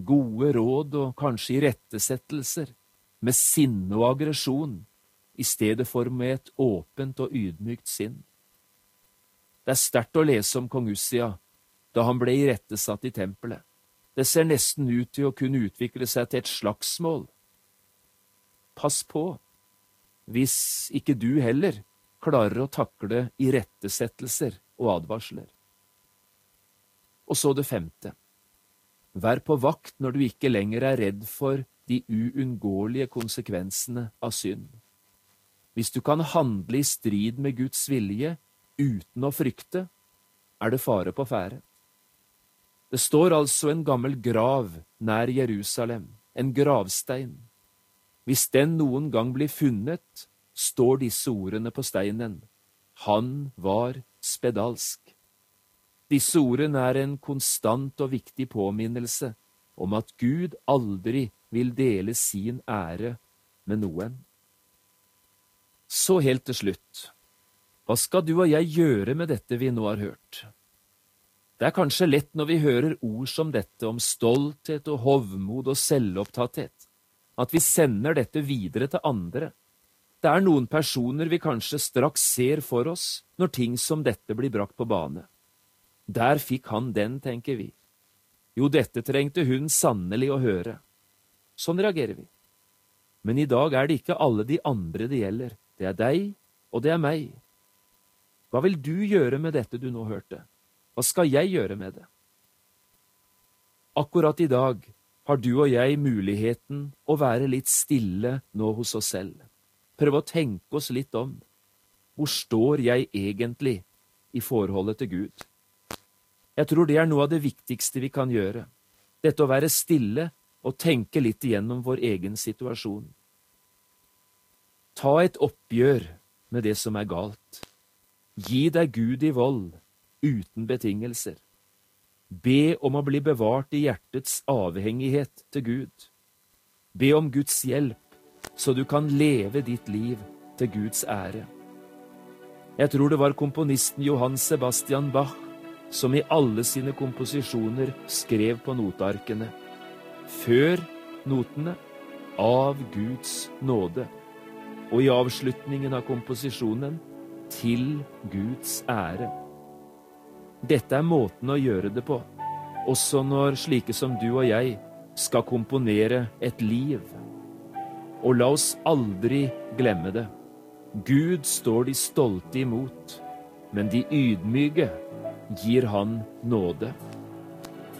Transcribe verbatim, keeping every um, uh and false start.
gode råd og kanskje irettesettelser, med sinne og aggresjon, i stedet for med et åpent og ydmykt sinn. Det er sterkt å lese om kong Ussia da han ble irettesatt i tempelet. Det ser nesten ut til å kunne utvikle seg til et slagsmål. Pass på, hvis ikke du heller klarer å takle irettesettelser og advarsler. Og så det femte. Vær på vakt når du ikke lenger er redd for de uunngåelige konsekvensene av synd. Hvis du kan handle i strid med Guds vilje uten å frykte, er det fare på ferde. Det står altså en gammel grav nær Jerusalem, en gravstein. Hvis den noen gang blir funnet, står disse ordene på steinen: Han var spedalsk. Disse ordene er en konstant og viktig påminnelse om at Gud aldri vil dele sin ære med noen. Så helt til slutt, hva skal du og jeg gjøre med dette vi nå har hørt? Det er kanskje lett når vi hører ord som dette om stolthet og hovmod og selvopptatthet, at vi sender dette videre til andre. Det er noen personer vi kanskje straks ser for oss når ting som dette blir brakt på bane. Der fikk han den, tenker vi. Jo, dette trengte hun sannelig å høre. Sånn reagerer vi. Men i dag er det ikke alle de andre det gjelder. Det er deg, og det er meg. Hva vil du gjøre med dette du nå hørte? Hva skal jeg gjøre med det? Akkurat i dag har du og jeg muligheten å være litt stille nå hos oss selv. Prøve å tenke oss litt om. Hvor står jeg egentlig i forholdet til Gud? Jeg tror det er noe av det viktigste vi kan gjøre. Dette å være stille og tenke litt igjennom vår egen situasjon. Ta et oppgjør med det som er galt. Gi deg Gud i vold, uten betingelser. Be om å bli bevart i hjertets avhengighet til Gud. Be om Guds hjelp, så du kan leve ditt liv til Guds ære. Jeg tror det var komponisten Johann Sebastian Bach som i alle sine komposisjoner skrev på notearkene: Før notene, av Guds nåde. Og i avslutningen av komposisjonen, til Guds ære. Dette er måten å gjøre det på, også når slike som du og jeg skal komponere et liv. Og la oss aldri glemme det. Gud står de stolte imot, men de ydmyke gir han nåde.